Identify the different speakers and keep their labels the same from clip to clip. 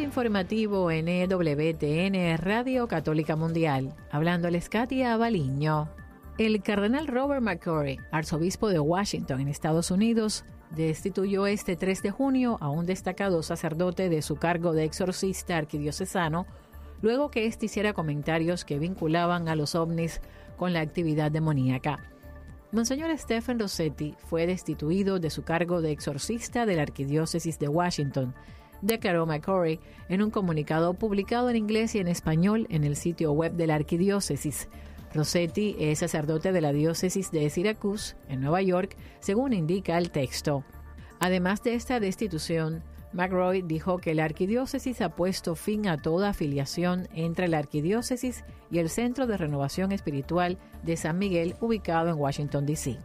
Speaker 1: informativo en EWTN, Radio Católica Mundial. Hablándoles Katia Abaliño. El cardenal Robert McCrory, arzobispo de Washington en Estados Unidos, destituyó este 3 de junio a un destacado sacerdote de su cargo de exorcista arquidiocesano, luego que éste hiciera comentarios que vinculaban a los ovnis con la actividad demoníaca. Monseñor Stephen Rossetti fue destituido de su cargo de exorcista de la Arquidiócesis de Washington, declaró McCrory en un comunicado publicado en inglés y en español en el sitio web de la Arquidiócesis. Rossetti es sacerdote de la diócesis de Syracuse, en Nueva York, según indica el texto. Además de esta destitución, McCrory dijo que la arquidiócesis ha puesto fin a toda afiliación entre la arquidiócesis y el Centro de Renovación Espiritual de San Miguel, ubicado en Washington, D.C.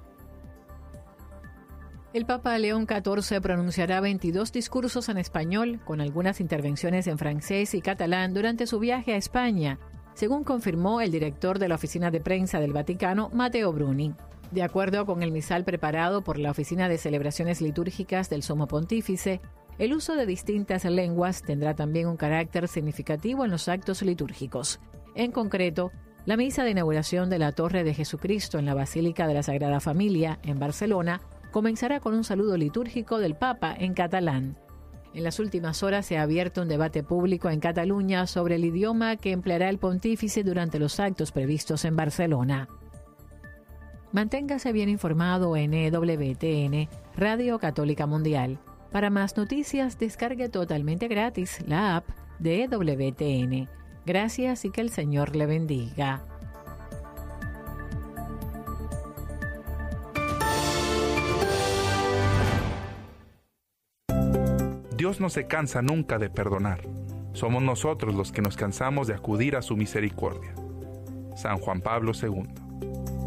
Speaker 1: El Papa León XIV pronunciará 22 discursos en español, con algunas intervenciones en francés y catalán durante su viaje a España, según confirmó el director de la Oficina de Prensa del Vaticano, Matteo Bruni. De acuerdo con el misal preparado por la Oficina de Celebraciones Litúrgicas del Sumo Pontífice, el uso de distintas lenguas tendrá también un carácter significativo en los actos litúrgicos. En concreto, la misa de inauguración de la Torre de Jesucristo en la Basílica de la Sagrada Familia, en Barcelona, comenzará con un saludo litúrgico del Papa en catalán. En las últimas horas se ha abierto un debate público en Cataluña sobre el idioma que empleará el pontífice durante los actos previstos en Barcelona. Manténgase bien informado en EWTN, Radio Católica Mundial. Para más noticias, descargue totalmente gratis la app de EWTN. Gracias y que el Señor le bendiga.
Speaker 2: Dios no se cansa nunca de perdonar. Somos nosotros los que nos cansamos de acudir a su misericordia. San Juan Pablo II.